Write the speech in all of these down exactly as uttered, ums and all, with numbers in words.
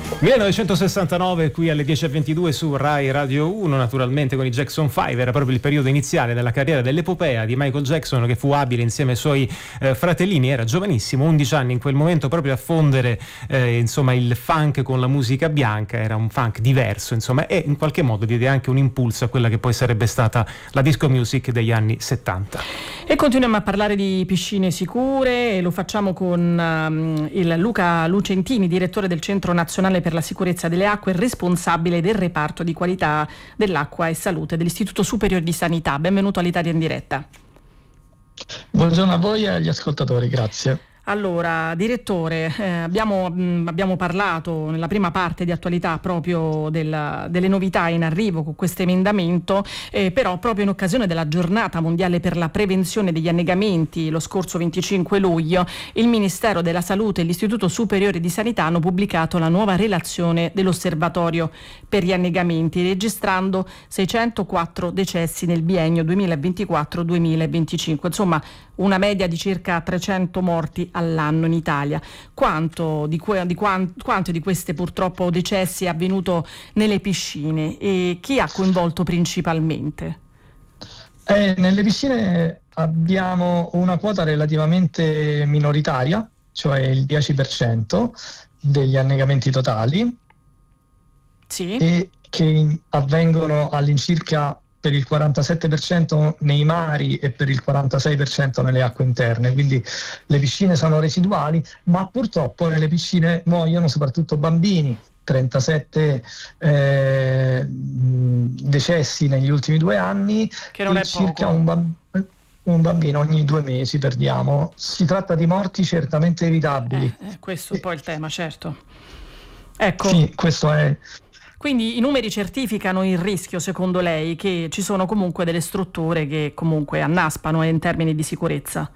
millenovecentosessantanove qui alle dieci e ventidue su Rai Radio uno, naturalmente con i Jackson cinque. Era proprio il periodo iniziale della carriera dell'epopea di Michael Jackson, che fu abile insieme ai suoi eh, fratellini. Era giovanissimo, undici anni in quel momento, proprio a fondere eh, insomma il funk con la musica bianca. Era un funk diverso, insomma, e in qualche modo diede anche un impulso a quella che poi sarebbe stata la disco music degli anni settanta. E continuiamo a parlare di piscine sicure e lo facciamo con um, il Luca Lucentini, direttore del Centro Nazionale per la Sicurezza delle Acque, responsabile del reparto di qualità dell'acqua e salute dell'Istituto Superiore di Sanità. Benvenuto all'Italia in diretta. Buongiorno a voi e agli ascoltatori, grazie. Allora, direttore, eh, abbiamo, mh, abbiamo parlato nella prima parte di attualità proprio del, delle novità in arrivo con questo emendamento, eh, però proprio in occasione della giornata mondiale per la prevenzione degli annegamenti lo scorso venticinque luglio, il Ministero della Salute e l'Istituto Superiore di Sanità hanno pubblicato la nuova relazione dell'Osservatorio per gli annegamenti, registrando seicentoquattro decessi nel biennio duemilaventiquattro duemilaventicinque, insomma una media di circa trecento morti all'anno in Italia. Quanto di, que- di, quant- quanto di queste purtroppo decessi è avvenuto nelle piscine e chi ha coinvolto principalmente? Eh, nelle piscine abbiamo una quota relativamente minoritaria, cioè il dieci per cento degli annegamenti totali, sì, e che avvengono all'incirca per il quarantasette per cento nei mari e per il quarantasei per cento nelle acque interne, quindi le piscine sono residuali, ma purtroppo nelle piscine muoiono soprattutto bambini, trentasette eh, decessi negli ultimi due anni, che non è circa poco. un, bamb- un bambino ogni due mesi perdiamo. Si tratta di morti certamente evitabili. Eh, eh, questo è poi il tema, certo. Ecco. Sì, questo è... Quindi i numeri certificano il rischio, secondo lei, che ci sono comunque delle strutture che comunque annaspano in termini di sicurezza?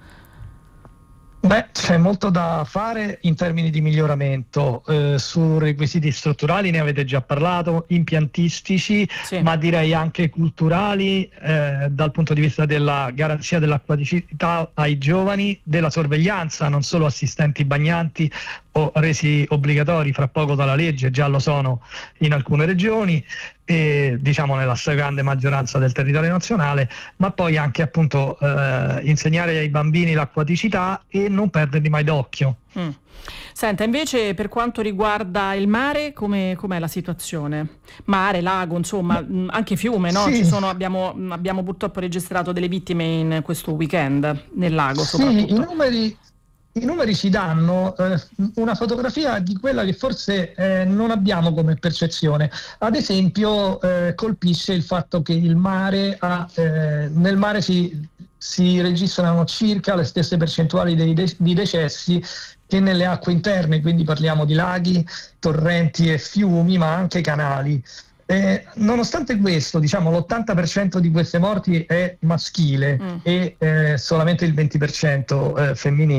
Beh, c'è molto da fare in termini di miglioramento. Eh, su requisiti strutturali ne avete già parlato, impiantistici, Sì. ma direi anche culturali, eh, dal punto di vista della garanzia dell'acquaticità ai giovani, della sorveglianza, non solo assistenti bagnanti o resi obbligatori fra poco dalla legge, già lo sono in alcune regioni, e diciamo nella stragrande maggioranza del territorio nazionale, ma poi anche appunto eh, insegnare ai bambini l'acquaticità e non perderli mai d'occhio. Mm. Senta, invece per quanto riguarda il mare, come com'è la situazione? Mare, lago, insomma, mh, anche fiume, no? Sì. Ci sono, abbiamo, abbiamo purtroppo registrato delle vittime in questo weekend, nel lago soprattutto. Sì, i numeri... I numeri ci danno eh, una fotografia di quella che forse eh, non abbiamo come percezione. Ad esempio, eh, colpisce il fatto che il mare ha, eh, nel mare si, si registrano circa le stesse percentuali dei de- di decessi che nelle acque interne, quindi parliamo di laghi, torrenti e fiumi, ma anche canali. Eh, nonostante questo, diciamo, l'ottanta per cento di queste morti è maschile Mm. e eh, solamente il venti per cento eh, femminile.